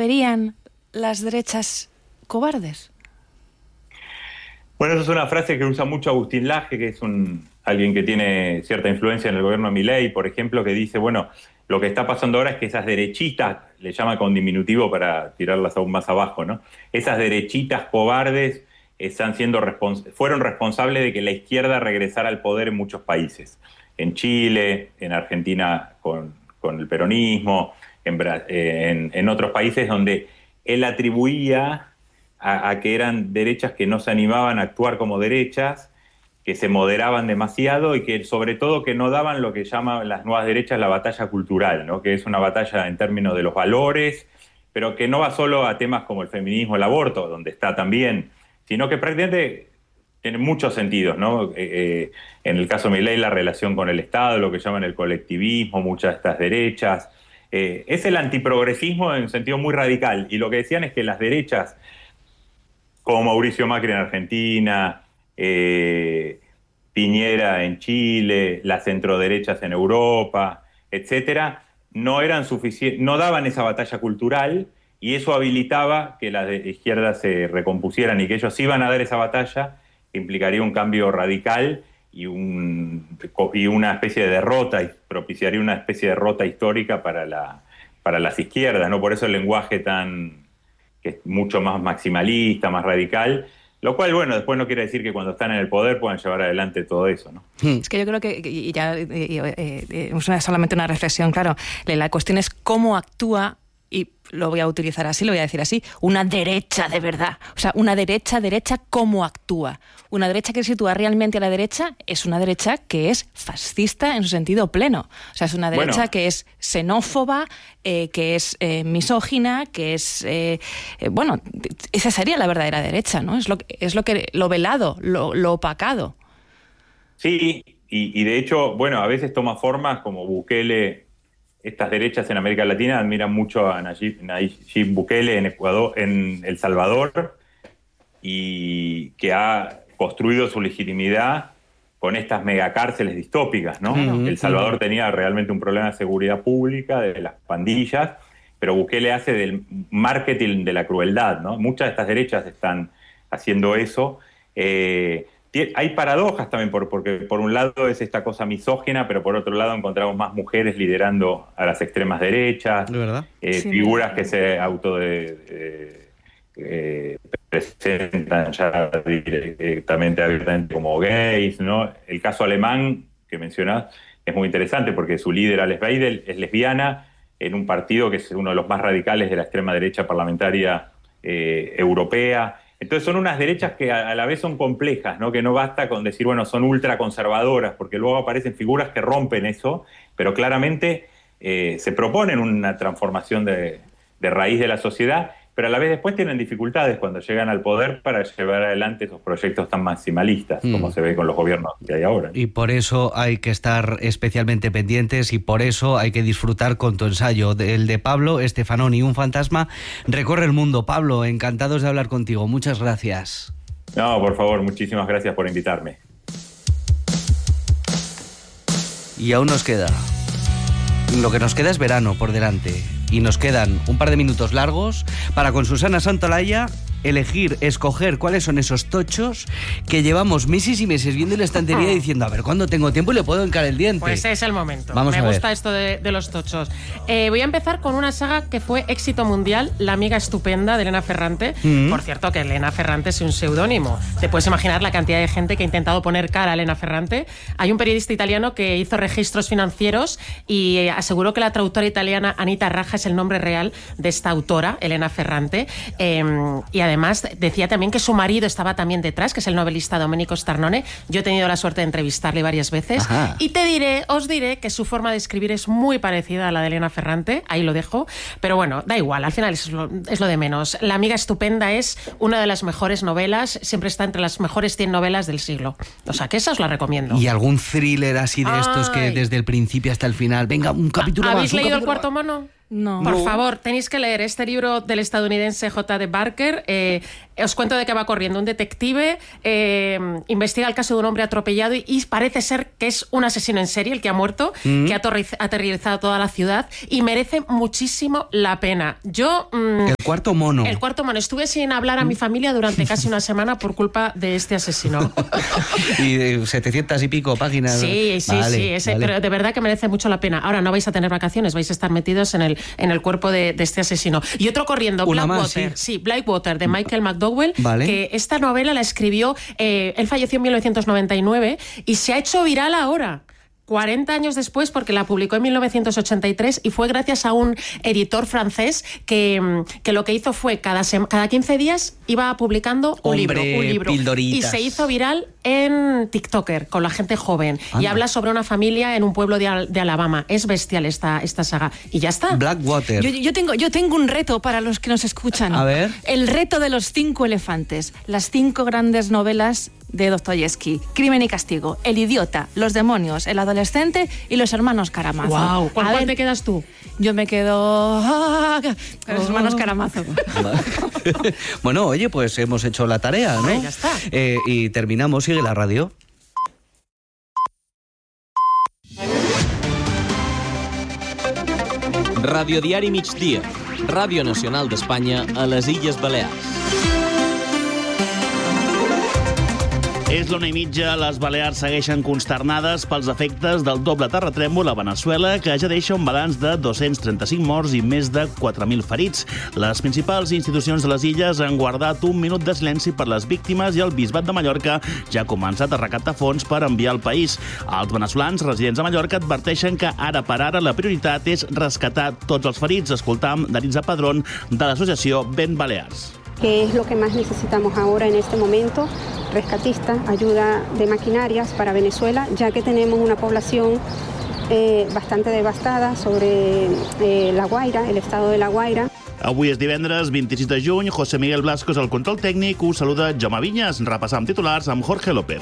verían las derechas cobardes? Bueno, esa es una frase que usa mucho Agustín Laje, que es alguien que tiene cierta influencia en el gobierno de Milei, por ejemplo, que dice, bueno, lo que está pasando ahora es que esas derechitas, le llama con diminutivo para tirarlas aún más abajo, ¿no? Esas derechitas cobardes fueron responsables de que la izquierda regresara al poder en muchos países. En Chile, en Argentina con el peronismo, en otros países donde él atribuía a que eran derechas que no se animaban a actuar como derechas, que se moderaban demasiado y que sobre todo que no daban lo que llaman las nuevas derechas la batalla cultural, ¿no? Que es una batalla en términos de los valores, pero que no va solo a temas como el feminismo, el aborto, donde está también, sino que prácticamente tiene muchos sentidos, ¿no? En el caso de Milei, la relación con el Estado, lo que llaman el colectivismo, muchas de estas derechas. Es el antiprogresismo en un sentido muy radical. Y lo que decían es que las derechas, como Mauricio Macri en Argentina, Piñera en Chile, las centroderechas en Europa, etcétera, no daban esa batalla cultural, y eso habilitaba que las izquierdas se recompusieran y que ellos iban a dar esa batalla, que implicaría un cambio radical y una especie de derrota, y propiciaría una especie de derrota histórica para las izquierdas, ¿no? Por eso el lenguaje que es mucho más maximalista, más radical, lo cual, bueno, después no quiere decir que cuando están en el poder puedan llevar adelante todo eso, ¿no? Es que yo creo que, y ya solamente una reflexión, claro, la cuestión es cómo actúa, y lo voy a utilizar así, lo voy a decir así, una derecha de verdad. O sea, una derecha, ¿cómo actúa? Una derecha que sitúa realmente a la derecha es una derecha que es fascista en su sentido pleno. O sea, es una derecha que es xenófoba, que es misógina, que es... esa sería la verdadera derecha, ¿no? Es lo velado, lo opacado. Sí, y de hecho, bueno, a veces toma formas como Bukele. Estas derechas en América Latina admiran mucho a Nayib Bukele en Ecuador, en El Salvador, y que ha construido su legitimidad con estas megacárceles distópicas, ¿no? El Salvador tenía realmente un problema de seguridad pública, de las pandillas, pero Bukele hace del marketing de la crueldad, ¿no? Muchas de estas derechas están haciendo eso. Hay paradojas también, porque por un lado es esta cosa misógina, pero por otro lado encontramos más mujeres liderando a las extremas derechas, figuras que se presentan ya directamente, abiertamente como gays, ¿no? El caso alemán que mencionás es muy interesante porque su líder, Alice Weidel, es lesbiana en un partido que es uno de los más radicales de la extrema derecha parlamentaria europea. Entonces son unas derechas que a la vez son complejas, ¿no? Que no basta con decir, bueno, son ultraconservadoras, porque luego aparecen figuras que rompen eso, pero claramente se proponen una transformación de raíz de la sociedad, pero a la vez después tienen dificultades cuando llegan al poder para llevar adelante esos proyectos tan maximalistas, como se ve con los gobiernos que hay ahora. Y por eso hay que estar especialmente pendientes, y por eso hay que disfrutar con tu ensayo. El de Pablo Stefanoni, Un fantasma recorre el mundo. Pablo, encantados de hablar contigo. Muchas gracias. No, por favor, muchísimas gracias por invitarme. Y aún nos queda. Lo que nos queda es verano por delante. Y nos quedan un par de minutos largos para, con Susana Santolaya, escoger cuáles son esos tochos que llevamos meses y meses viendo en la estantería diciendo, a ver, ¿cuándo tengo tiempo y le puedo hincar el diente? Pues es el momento. Me gusta esto de los tochos. Voy a empezar con una saga que fue éxito mundial, La amiga estupenda, de Elena Ferrante. Por cierto, que Elena Ferrante es un seudónimo. Te puedes imaginar la cantidad de gente que ha intentado poner cara a Elena Ferrante. Hay un periodista italiano que hizo registros financieros y aseguró que la traductora italiana Anita Raja es el nombre real de esta autora, Elena Ferrante. Y además decía también que su marido estaba también detrás, que es el novelista Domenico Starnone. Yo he tenido la suerte de entrevistarle varias veces. Ajá. Y os diré que su forma de escribir es muy parecida a la de Elena Ferrante, ahí lo dejo, pero bueno, da igual, al final es lo de menos. La amiga estupenda es una de las mejores novelas, siempre está entre las mejores 100 novelas del siglo, o sea que esa os la recomiendo. ¿Y algún thriller así de estos que desde el principio hasta el final, venga, un capítulo más? ¿Habéis leído El cuarto mono? No. Por favor, tenéis que leer este libro del estadounidense J.D. Barker. Os cuento de qué va corriendo. Un detective investiga el caso de un hombre atropellado y parece ser que es un asesino en serie el que ha muerto, que ha aterrorizado toda la ciudad y merece muchísimo la pena. Yo... El cuarto mono. El cuarto mono. Estuve sin hablar a mi familia durante casi una semana por culpa de este asesino. Y 700 y pico páginas. Sí, vale. Pero de verdad que merece mucho la pena. Ahora no vais a tener vacaciones, vais a estar metidos en el cuerpo de este asesino. Y otro corriendo, Blackwater. Sí, Blackwater, de Michael McDowell, que esta novela la escribió, él falleció en 1999 y se ha hecho viral ahora. 40 años después, porque la publicó en 1983 y fue gracias a un editor francés que lo que hizo fue cada 15 días iba publicando un libro. Pildoritas. Y se hizo viral en TikToker con la gente joven. Anda. Y habla sobre una familia en un pueblo de Alabama. Es bestial esta saga. Y ya está. Blackwater. Yo tengo un reto para los que nos escuchan. A ver. El reto de los 5 elefantes. Las 5 grandes novelas de Dostoyevsky. Crimen y castigo, El idiota, Los demonios, El adolescente y Los hermanos Karamazov. Wow. ¿Cuál te quedas tú? Yo me quedo con Los hermanos Karamazov. Bueno, oye, pues hemos hecho la tarea, ¿no? Ya está. Y terminamos. Sigue la radio. Radiodiari Migdia, Ràdio Nacional d'Espanya a les Illes Balears. És l'1:30, les Balears segueixen consternades pels efectes del doble terratrèmol a Veneçuela, que ja deixa un balanç de 235 morts i més de 4.000 ferits. Les principals institucions de les illes han guardat un minut de silenci per les víctimes i el Bisbat de Mallorca ja ha començat a recaptar fons per enviar al país. Els veneçolans residents a Mallorca adverteixen que ara per ara la prioritat és rescatar tots els ferits. Escoltam Daritza Padrón de l'associació Ben Balears. ¿Qué es lo que más necesitamos ahora en este momento? Rescatistas, ayuda de maquinarias para Venezuela, ya que tenemos una población bastante devastada sobre La Guaira, el estado de La Guaira. Avui és divendres 26 de juny, José Miguel Blasco és el control tècnic, us saluda Jaume Vinyes, repassam titulars amb Jorge López.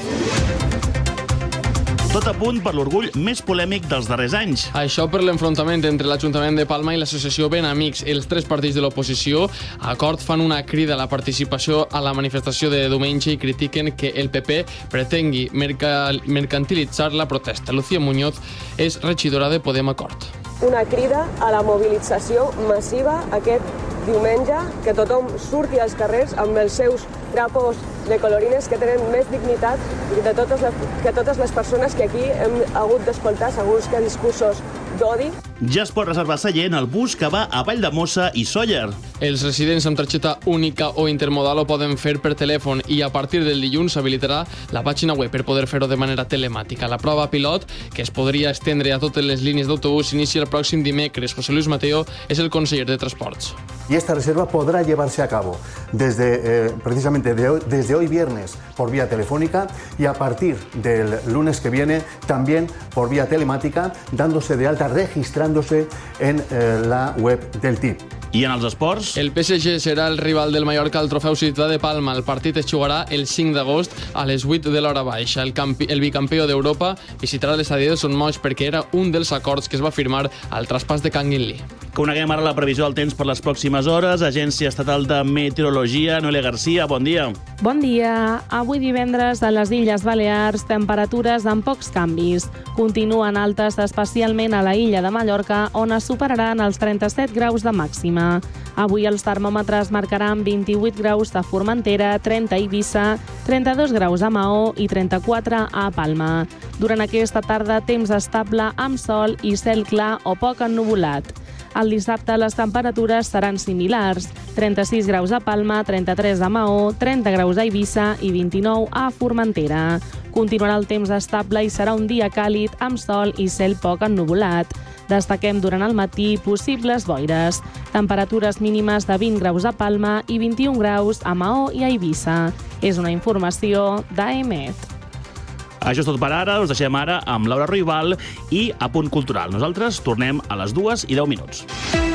Tot a punt per l'orgull més polèmic dels darrers anys. Això per l'enfrontament entre l'Ajuntament de Palma i l'associació Ben Amics. Els 3 partits de l'oposició a Acord fan una crida a la participació a la manifestació de diumenge i critiquen que el PP pretengui mercantilitzar la protesta. Lucía Muñoz és regidora de Podem Acord. Una crida a la mobilització massiva aquest diumenge, que tothom surti als carrers amb els seus trapos de colorines que tenen més dignitat que totes les persones que aquí hem hagut d'escoltar segons que discursos d'odi. Ja es pot reservar seient al bus que va a Valldemossa i Sóller. Els residents amb targeta única o intermodal ho poden fer per telèfon i a partir del dilluns s'habilitarà la pàgina web per poder fer-ho de manera telemàtica. La prova pilot, que es podria estendre a totes les línies d'autobús, s'inicia el pròxim dimecres. José Luis Mateo és el conseller de Transports. Y esta reserva podrá llevarse a cabo precisamente desde hoy viernes por vía telefónica y a partir del lunes que viene también por vía telemática, dándose de alta, registrándose en la web del TIP. I en els esports? El PSG serà el rival del Mallorca al Trofeu Ciutat de Palma. El partit es jugarà el 5 d'agost a les 8 de l'hora baixa. El bicampió d'Europa visitarà l'estadi de Son Moix perquè era un dels acords que es va firmar al traspàs de Canguilí. Coneguem ara la previsió del temps per les pròximes hores. Agència Estatal de Meteorologia, Noelia Garcia, bon dia. Bon dia. Avui divendres a les Illes Balears, temperatures amb pocs canvis. Continuen altes, especialment a la illa de Mallorca, on es superaran els 37 graus de màxima. Avui els termòmetres marcaran 28 graus a Formentera, 30 a Eivissa, 32 graus a Maó i 34 a Palma. Durant aquesta tarda, temps estable amb sol i cel clar o poc ennuvolat. El dissabte les temperatures seran similars, 36 graus a Palma, 33 a Maó, 30 graus a Eivissa i 29 a Formentera. Continuarà el temps estable i serà un dia càlid amb sol i cel poc ennuvolat. Destaquem durant el matí possibles boires. Temperatures mínimes de 20 graus a Palma i 21 graus a Maó i a Eivissa. És una informació d'AEMET. Això és tot per ara. Us deixem ara amb Laura Ruibal i A Punt Cultural. Nosaltres tornem a les 2:10.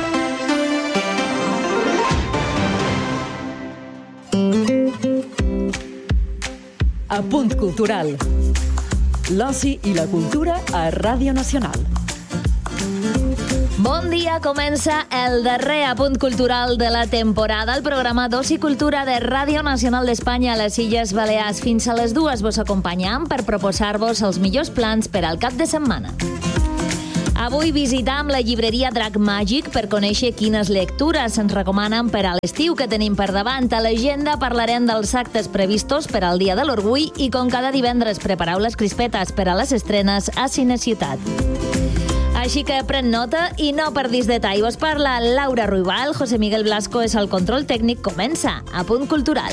A Punt Cultural. L'oci i la cultura a Ràdio Nacional. Bon dia, comença el darrer apunt cultural de la temporada, el programa d'Oci i Cultura de Ràdio Nacional d'Espanya a les Illes Balears. Fins a les 2 vos acompanyam per proposar-vos els millors plans per al cap de setmana. Avui visitam la llibreria Drac Màgic per conèixer quines lectures ens recomanen per a l'estiu que tenim per davant. A l'agenda parlarem dels actes previstos per al Dia de l'Orgull i, com cada divendres, prepareu les crispetes per a les estrenes a Cineciutat. Així que pren nota i no perdis detall. Vos parla Laura Ruibal, José Miguel Blasco és el control tècnic. Comença a Punt Cultural.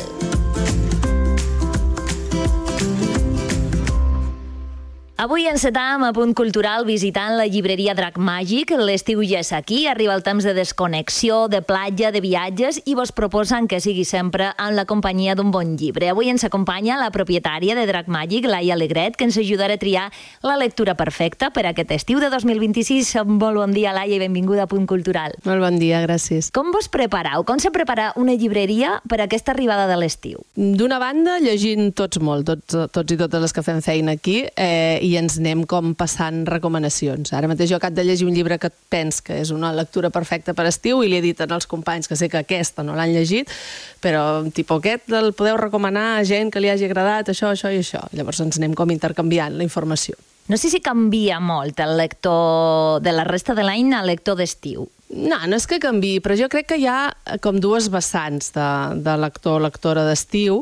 Avui encetam a Punt Cultural visitant la llibreria Drac Màgic. L'estiu ja és aquí, arriba el temps de desconnexió, de platja, de viatges i vos proposen que sigui sempre amb la companyia d'un bon llibre. Avui ens acompanya la propietària de Drac Màgic, Laia Alegret, que ens ajudarà a triar la lectura perfecta per a aquest estiu de 2026. Molt bon dia, Laia, i benvinguda a Punt Cultural. Molt bon dia, gràcies. Com vos prepareu? Com se prepara una llibreria per a aquesta arribada de l'estiu? D'una banda, llegint tots molt, tots i totes les que fem feina aquí, i ens anem com passant recomanacions. Ara mateix jo acabo de llegir un llibre que pens que és una lectura perfecta per estiu i li he dit als companys que sé que aquesta no l'han llegit, però tipus aquest el podeu recomanar a gent que li hagi agradat això, això i això. Llavors ens anem com intercanviant la informació. No sé si canvia molt el lector de la resta de l'any al lector d'estiu. No és que canviï, però jo crec que hi ha com dues vessants de lector o lectora d'estiu.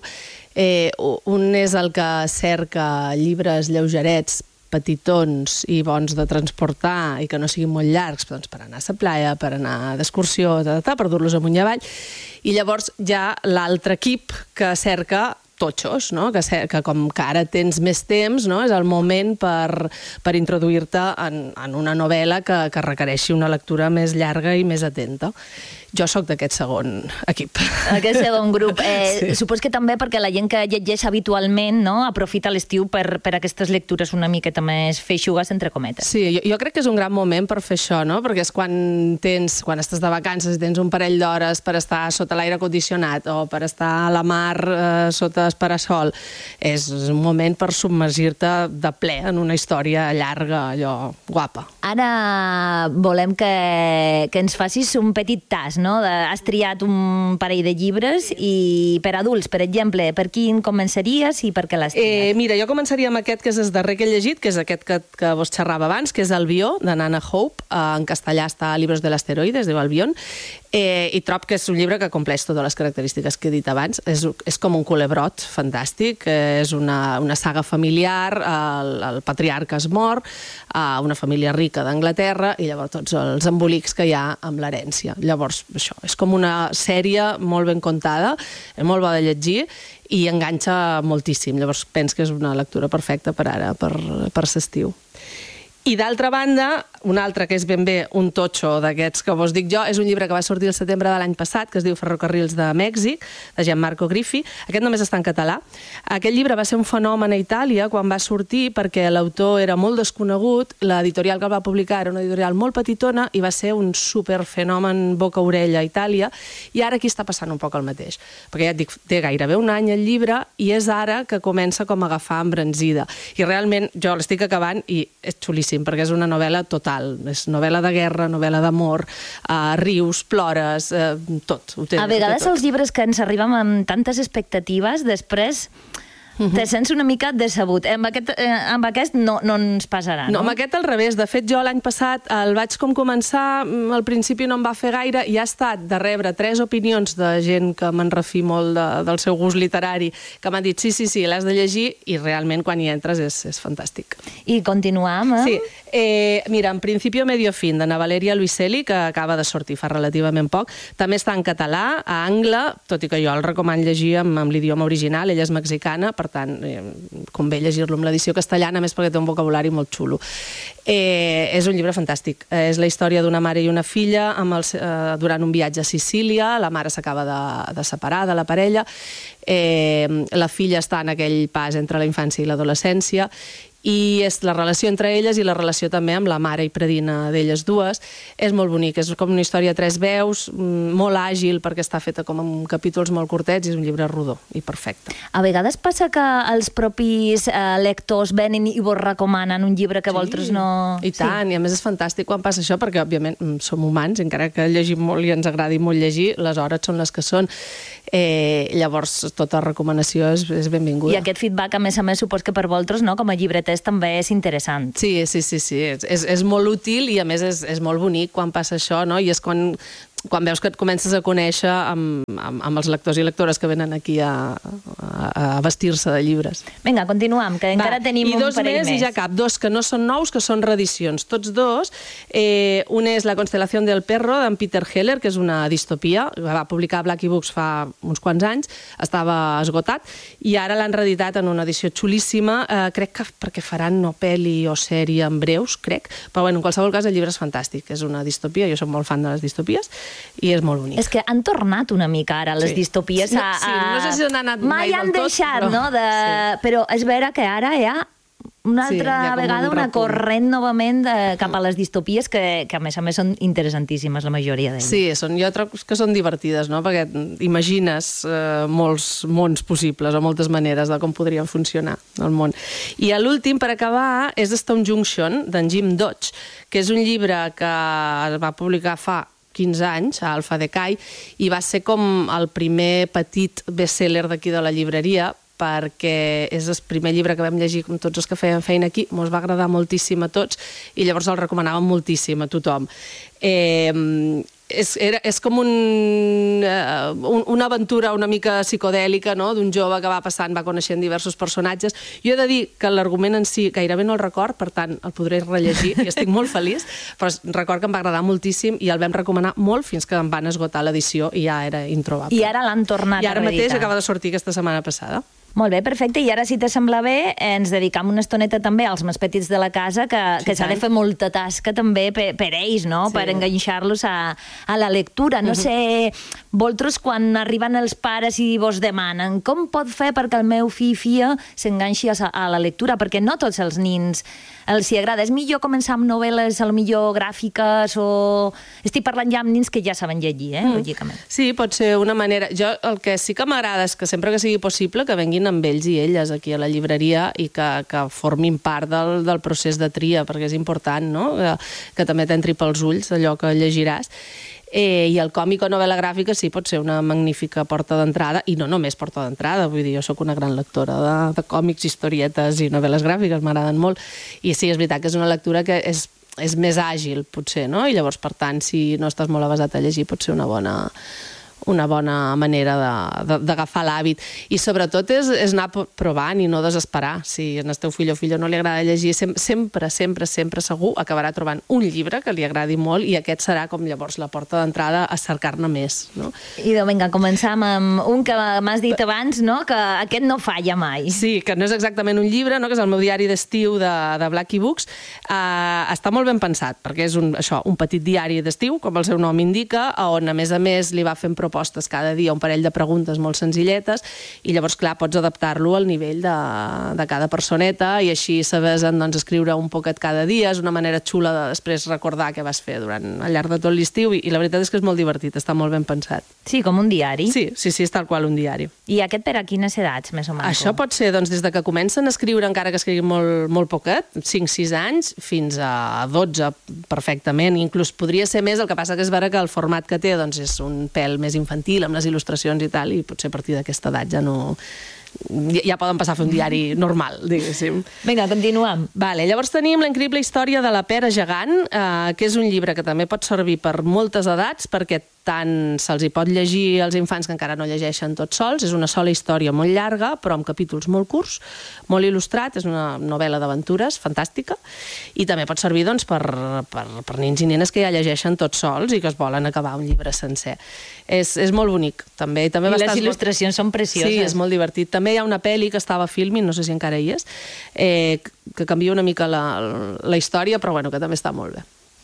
Un és el que cerca llibres lleugerets, petitons i bons de transportar i que no siguin molt llargs, doncs per anar a la playa, per anar d'excursió, per dur-los amunt i avall. I llavors hi ha l'altre equip que cerca totxos, no? Que com que ara tens més temps, no? És el moment per introduir-te en una novel·la que requereixi una lectura més llarga i més atenta. Jo sóc d'aquest segon equip. Aquest segon grup. Sí. Supos que també perquè la gent que llegeix habitualment, no, aprofita l'estiu per aquestes lectures una miqueta més feixugues, entre cometes. Sí, jo crec que és un gran moment per fer això, no? Perquè és quan estàs de vacances i tens un parell d'hores per estar sota l'aire condicionat o per estar a la mar sota el parasol. És un moment per submergir-te de ple en una història llarga, allò guapa. Ara volem que ens facis un petit tas, no? Has triat un parell de llibres i per adults, per exemple, per quin començaries i per què l'has triat? Mira, jo començaria amb aquest que és el darrer que he llegit, que és aquest que vos xerrava abans, que és Albió, de Nana Hope. En castellà està a Libros de l'Asteroide, es diu Albion. I trob que és un llibre que compleix totes les característiques que he dit abans. És com un culebrot fantàstic, és una saga familiar, el patriarca es mor, una família rica d'Anglaterra, i llavors tots els embolics que hi ha amb l'herència. Llavors, això, és com una sèrie molt ben contada, molt bo de llegir, i enganxa moltíssim. Llavors penso que és una lectura perfecta per ara, per l'estiu. I d'altra banda, un altre que és ben bé un totxo d'aquests que vos dic jo, és un llibre que va sortir el setembre de l'any passat, que es diu Ferrocarrils de Mèxic, de Gianmarco Griffi. Aquest només està en català. Aquest llibre va ser un fenomen a Itàlia quan va sortir perquè l'autor era molt desconegut, l'editorial que el va publicar era una editorial molt petitona i va ser un superfenomen boca-orella a Itàlia, i ara aquí està passant un poc el mateix. Perquè ja et dic, té gairebé un any el llibre i és ara que comença com a agafar embranzida. I realment jo l'estic acabant i és xulíssim, perquè és una novel·la total. És novel·la de guerra, novel·la d'amor, rius, plores, tot. A vegades els llibres que ens arriben amb tantes expectatives, després te sents una mica decebut. Amb aquest no ens passarà, no? No, amb aquest al revés. De fet, jo l'any passat el vaig com començar, al principi no em va fer gaire, i ha estat de rebre 3 opinions de gent que me'n refí molt del seu gust literari, que m'han dit sí, l'has de llegir, i realment quan hi entres és fantàstic. I continuam, Sí. Mira, en Principio Medio Fin, de na Valeria Luiselli, que acaba de sortir fa relativament poc, també està en català, a angle, tot i que jo el recomano llegir amb l'idioma original, ella és mexicana, per tant, convé llegir-lo amb l'edició castellana, més perquè té un vocabulari molt xulo. És un llibre fantàstic. És la història d'una mare i una filla durant un viatge a Sicília. La mare s'acaba de separar de la parella, la filla està en aquell pas entre la infància i l'adolescència, i és la relació entre elles i la relació també amb la mare i predina d'elles dues. És molt bonic, és com una història a 3 veus, molt àgil perquè està feta com amb capítols molt curtets i és un llibre rodó i perfecte. A vegades passa que els propis lectors venen i vos recomanen un llibre que vosaltres no... I tant, i a més és fantàstic quan passa això perquè, òbviament, som humans, encara que llegim molt i ens agradi molt llegir, les hores són les que són. Llavors, tota recomanació és benvinguda. I aquest feedback, a més, supos que per vosaltres, no? Com a llibreters, també és interessant. Sí. És molt útil i, a més, és molt bonic quan passa això, no? I és quan veus que et comences a conèixer amb els lectors i lectores que venen aquí a vestir-se de llibres. Vinga, continuem, que encara tenim un parell més. I ja cap, 2 que no són nous, que són reedicions. Tots 2. Un és La constelació del perro, d'en Peter Heller, que és una distopia. Va publicar Blackie Books fa uns quants anys, estava esgotat, i ara l'han reeditat en una edició xulíssima, crec que perquè faran no pel·li o sèrie en breus, crec, però bueno, en qualsevol cas el llibre és fantàstic, és una distopia, jo soc molt fan de les distopies, i és molt bonic. És que han tornat una mica ara les distopies no sé si han anat mai han del tot, deixat, no? Però és vera que ara hi ha una altra vegada una corrent novament cap a les distopies que a més són interessantíssimes, la majoria d'elles. Sí, jo trobo que són divertides, no? Perquè imagines molts mons possibles o moltes maneres de com podrien funcionar el món. I l'últim, per acabar, és Stone Junction, d'en Jim Dodge, que és un llibre que es va publicar fa 15 anys, a Alfa Decay, i va ser com el primer petit best-seller d'aquí de la llibreria, perquè és el primer llibre que vam llegir com tots els que feien feina aquí, ens va agradar moltíssim a tots i llavors el recomanàvem moltíssim a tothom. És com una aventura una mica psicodèlica, no? D'un jove que va passant, va coneixent diversos personatges. Jo he de dir que l'argument en si gairebé no el record, per tant el podré rellegir i estic molt feliç, però record que em va agradar moltíssim i el vam recomanar molt fins que em van esgotar l'edició i ja era introbable. I ara l'han tornat a reeditar. I ara mateix acaba de sortir aquesta setmana passada. Molt bé, perfecte. I ara, si te sembla bé, ens dedicam una estoneta també als més petits de la casa, que s'ha de fer molta tasca també per ells, no? Per enganxar-los a la lectura. No sé, vosaltres, quan arriben els pares i vos demanen com pot fer perquè el meu fill i filla s'enganxi a la lectura? Perquè no tots els nins els hi agrada. És millor començar amb novel·les, potser gràfiques, o... Estic parlant ja amb nins que ja saben llegir, lògicament. Sí, pot ser una manera. Jo el que sí que m'agrada és que sempre que sigui possible que venguin amb ells i elles aquí a la llibreria i que formin part del procés de tria, perquè és important, no? Que també t'entri pels ulls allò que llegiràs. I el còmic o novel·la gràfica sí pot ser una magnífica porta d'entrada, i no només porta d'entrada, vull dir, jo sóc una gran lectora de còmics, historietes i novel·les gràfiques, m'agraden molt, i sí, és veritat que és una lectura que és més àgil, potser, no? I llavors, per tant, si no estàs molt avesat a llegir, pot ser una bona manera d'agafar l'hàbit. I sobretot és anar provant i no desesperar. Si al teu fill o filla no li agrada llegir, sempre segur acabarà trobant un llibre que li agradi molt i aquest serà com llavors la porta d'entrada a cercar-ne més. I vinga, començam amb un que m'has dit abans, que aquest no falla mai. Sí, que no és exactament un llibre, que és el meu diari d'estiu de Blackie Books. Està molt ben pensat, perquè és un petit diari d'estiu, com el seu nom indica, on a més li va fent propostes cada dia, un parell de preguntes molt senzilletes, i llavors, clar, pots adaptar-lo al nivell de cada personeta i així sabes escriure un poquet cada dia. És una manera xula de després recordar què vas fer al llarg de tot l'estiu i la veritat és que és molt divertit, està molt ben pensat. Sí, com un diari. Sí, és tal qual un diari. I aquest per a quines edats, més o menys? Això pot ser des de que comencen a escriure, encara que escriguin molt poquet, 5-6 anys, fins a 12 perfectament, inclús podria ser més, el que passa que és vera que el format que té és un pèl més infantil, amb les il·lustracions i tal, i potser a partir d'aquesta edat ja poden passar a fer un diari normal, diguéssim. Vinga, continuem. Llavors tenim La increïble història de la pera gegant, que és un llibre que també pot servir per moltes edats, perquè tant se'ls hi pot llegir als infants que encara no llegeixen tots sols, és una sola història molt llarga, però amb capítols molt curts, molt il·lustrat, és una novel·la d'aventures fantàstica, i també pot servir per nens i nenes que ja llegeixen tots sols i que es volen acabar un llibre sencer. És molt bonic, també. I les il·lustracions són precioses. Sí, és molt divertit. També hi ha una pel·li que estava filming, no sé si encara hi és, que canvia una mica la història, però bueno, que també està molt bé.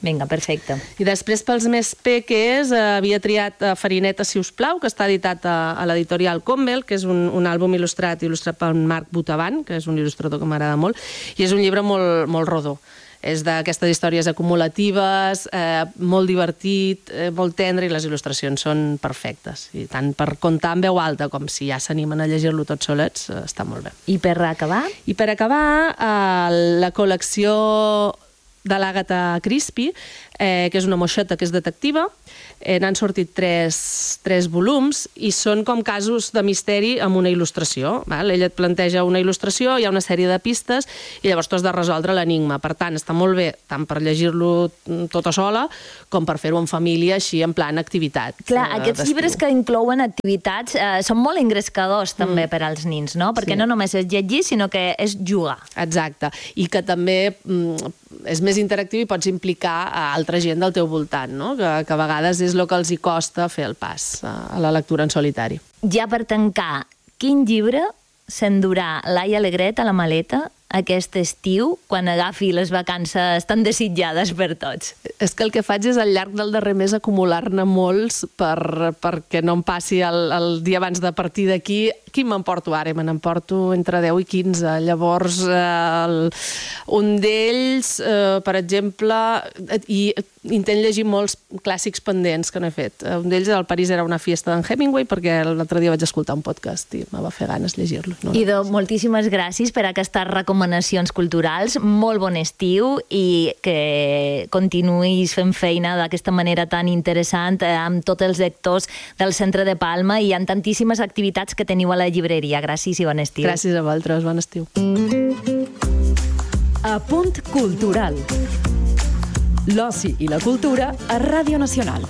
Vinga, perfecte. I després, pels més peques, havia triat Farineta, si us plau, que està editat a l'editorial Combel, que és un àlbum il·lustrat pel Marc Botavan, que és un il·lustrador que m'agrada molt, i és un llibre molt, molt rodó. És d'aquestes històries acumulatives, molt divertit, molt tendre, i les il·lustracions són perfectes. I tant per contar en veu alta com si ja s'animen a llegir-lo tots solets, està molt bé. I per acabar? I per acabar, la col·lecció de l'Àgata Crispy, que és una moixeta que és detectiva. N'han sortit tres volums i són com casos de misteri amb una il·lustració. Ella et planteja una il·lustració, hi ha una sèrie de pistes i llavors tu has de resoldre l'enigma. Per tant, està molt bé tant per llegir-lo tota sola com per fer-ho en família, així en plan activitat. Clar, aquests llibres que inclouen activitats són molt engrescadors també per als nins, no? Perquè no només és llegir, sinó que és jugar. Exacte. I que també és més interactiu i pots implicar a altra gent del teu voltant, no? Que a vegades és el que els hi costa fer el pas a la lectura en solitari. Ja per tancar, quin llibre s'endurà Laia Alegret a la maleta aquest estiu, quan agafi les vacances tan desitjades per tots? És que el que faig és al llarg del darrer mes acumular-ne molts perquè no em passi el dia abans de partir d'aquí. Quin m'emporto ara? Me n'emporto entre 10 i 15. Llavors, un d'ells, per exemple, i intent llegir molts clàssics pendents que no he fet. Un d'ells, El París era una fiesta d'en Hemingway, perquè l'altre dia vaig escoltar un podcast i me va fer ganes llegir-lo. Idò, moltíssimes gràcies per aquestes recomanacions culturals. Molt bon estiu i que continuïs fent feina d'aquesta manera tan interessant amb tots els lectors del centre de Palma, i hi ha tantíssimes activitats que teniu a la llibreria. Gràcies i bon estiu. Gràcies a vosaltres, bon estiu. Apunt cultural. L'oci i la cultura a Ràdio Nacional.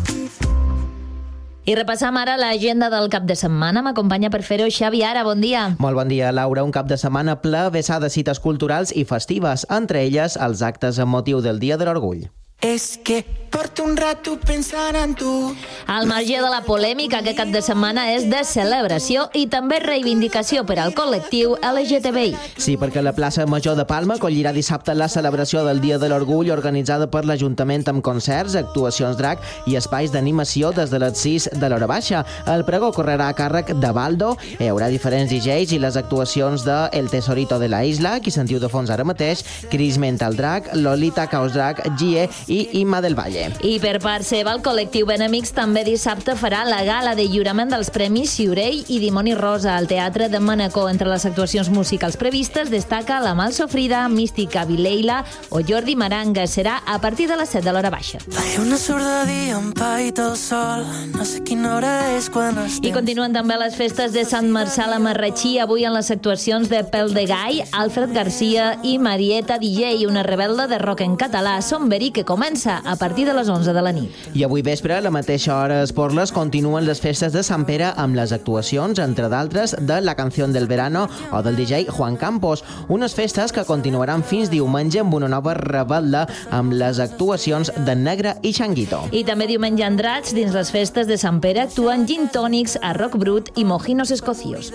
I repassam ara l'agenda del cap de setmana. M'acompanya per fer-ho Xavi Ara. Bon dia. Molt bon dia, Laura. Un cap de setmana ple vessar de cites culturals i festives, entre elles els actes amb motiu del Dia de l'Orgull. Es que porto un rato pensant en tu. Al marge de la polèmica, aquest cap de setmana és de celebració i també reivindicació per al col·lectiu LGTBI. Sí, perquè la plaça Major de Palma acollirà dissabte la celebració del Dia de l'Orgull, organitzada per l'Ajuntament amb concerts, actuacions drag i espais d'animació des de les 6 de l'hora baixa. El pregó correrà a càrrec de Baldo, hi haurà diferents DJs i les actuacions de El Tesorito de la Isla, qui sentiu de fons ara mateix, Chris Mental Drag, Lolita Caos Drag, Gie i Imma del Valle. I per part seva, el col·lectiu Benamics també dissabte farà la gala de lliurament dels Premis Siurell i Dimoni Rosa al Teatre de Manacor. Entre les actuacions musicals previstes destaca La Mal Sofrida, Mística Vileila o Jordi Maranga. Serà a partir de les 7 de l'hora baixa. Una sort de dia en pait el sol, no sé quina hora és quan estem. I continuen també les festes de Sant Marçal a Marratxí, avui en les actuacions de Pel de Gai, Alfred Garcia i Marieta DJ, una rebel·la de rock en català, Somberí, que comença a partir de les 11 de la nit. I avui vespre, a la mateixa hora a Esporles, continuen les festes de Sant Pere amb les actuacions, entre d'altres, de La Canción del Verano o del DJ Juan Campos. Unes festes que continuaran fins diumenge amb una nova rebel·la amb les actuacions de Negre i Xanguito. I també diumenge Andrats, dins les festes de Sant Pere, actuen gin tònics, arroc brut i mojinos escocios.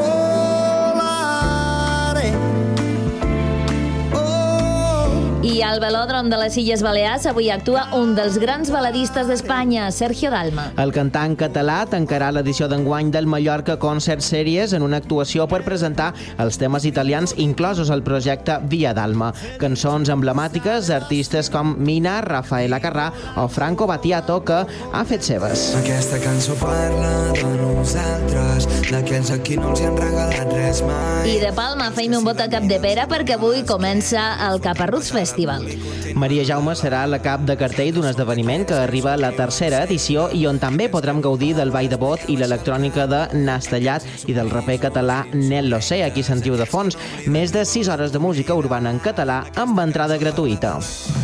I al Velòdrom de les Illes Balears avui actua un dels grans baladistes d'Espanya, Sergio Dalma. El cantant català tancarà l'edició d'enguany del Mallorca Concert Series en una actuació per presentar els temes italians inclosos al projecte Via Dalma. Cançons emblemàtiques d'artistes com Mina, Rafaela Carrà o Franco Battiato, que ha fet seves. Aquesta cançó parla de nosaltres, d'aquells a qui no els hi han regalat res mai. I de Palma feim un vot a Capdepera perquè avui comença el Caparruts Festival. Maria Jaume serà la cap de cartell d'un esdeveniment que arriba a la tercera edició i on també podrem gaudir del ball de bot i l'electrònica de Nastellat i del raper català Nel Losé, a qui sentiu de fons. Més de 6 hores de música urbana en català amb entrada gratuïta.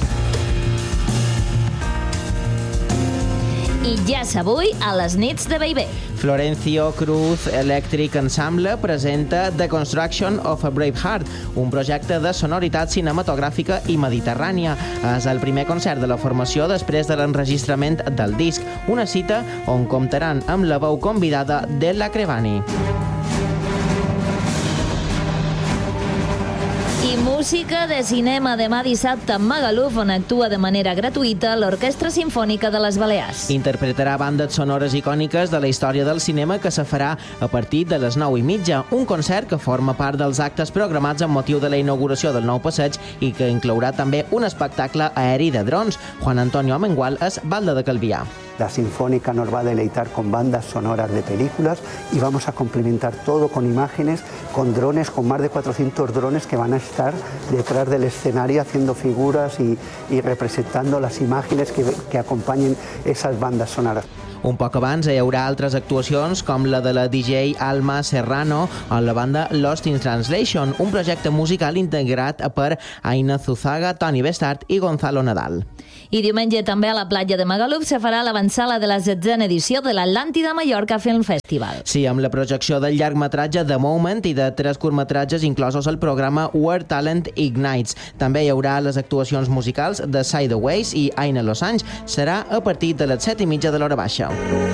I ja s'avui a les nits de Bellver. Florencio Cruz Electric Ensemble presenta The Construction of a Brave Heart, un projecte de sonoritat cinematogràfica i mediterrània. És el primer concert de la formació després de l'enregistrament del disc, una cita on comptaran amb la veu convidada de la Crevani. I I música de cinema demà dissabte en Magaluf, on actua de manera gratuïta l'Orquestra Simfònica de les Balears. Interpretarà bandes sonores icòniques de la història del cinema que se farà a partir de les 9:30. Un concert que forma part dels actes programats amb motiu de la inauguració del nou passeig i que inclourà també un espectacle aeri de drons. Juan Antonio Amengual és balda de Calvià. La Sinfónica nos va a deleitar con bandas sonoras de películas y vamos a complementar todo con imágenes, con drones, con más de 400 drones que van a estar detrás del escenario haciendo figuras y representando las imágenes que acompañen esas bandas sonoras. Un poc abans hi haurà altres actuacions com la de la DJ Alma Serrano o la banda Lost in Translation, un projecte musical integrat per Aina Zuzaga, Toni Bestart i Gonzalo Nadal. I diumenge també a la platja de Magaluf se farà l'avançada de la 16a edició de l'Atlàntida Mallorca Film Festival. Sí, amb la projecció del llargmetratge The Moment i de 3 curtmetratges inclosos al programa Where Talent Ignites. També hi haurà les actuacions musicals de Sideways i Aina Losange. Serà a partir de les 7:30 de l'hora baixa.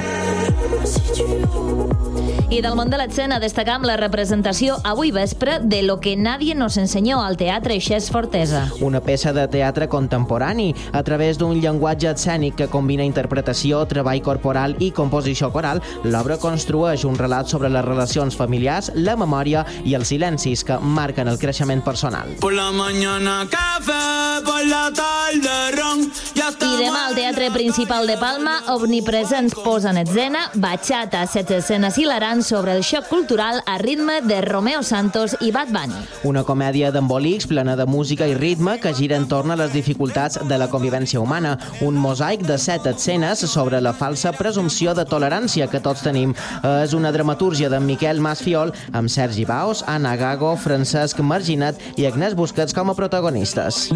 I del món de l'escena destacam la representació avui vespre de Lo que nadie nos enseñó al Teatre Xes Fortesa. Una peça de teatre contemporani a través d'un llenguatge escènic que combina interpretació, treball corporal i composició coral. L'obra construeix un relat sobre les relacions familiars, la memòria i els silencis que marquen el creixement personal. Por la mañana café, por la tarde ron. I demà al Teatre Principal de Palma, Omnipresents posa en escena Bachata, 7 escenes hilarants sobre el xoc cultural a ritme de Romeo Santos i Bad Bunny. Una comèdia d'embolics plena de música i ritme que gira entorn a les dificultats de la convivència humana. Un mosaic de 7 escenes sobre la falsa presumpció de tolerància que tots tenim. És una dramatúrgia d'en Miquel Masfiol amb Sergi Baos, Anna Gago, Francesc Marginat i Agnès Busquets com a protagonistes.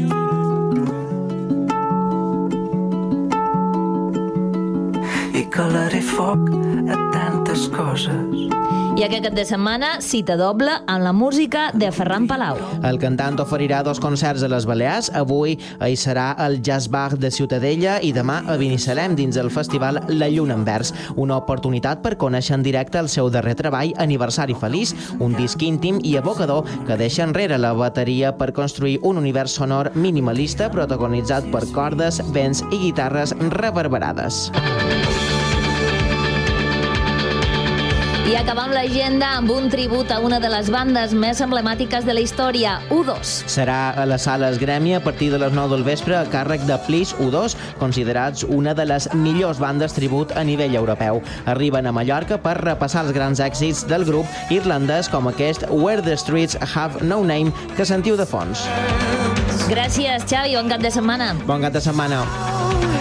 I calor i foc a tantes coses. I aquest cap de setmana, cita doble amb la música de Ferran Palau. El cantant oferirà 2 concerts a les Balears. Avui hi serà el Jazz Bar de Ciutadella i demà a Binissalem dins el festival La Lluna en Vers. Una oportunitat per conèixer en directe el seu darrer treball, Aniversari Feliç, un disc íntim i evocador que deixa enrere la bateria per construir un univers sonor minimalista protagonitzat per cordes, vents i guitarres reverberades. I acabam l'agenda amb un tribut a una de les bandes més emblemàtiques de la història, U2. Serà a la Sala Esgremi a partir de les 9 del vespre a càrrec de Please U2, considerats una de les millors bandes tribut a nivell europeu. Arriben a Mallorca per repassar els grans èxits del grup irlandès com aquest Where the Streets Have No Name que sentiu de fons. Gràcies, Xavi. Bon cap de setmana. Bon cap de setmana.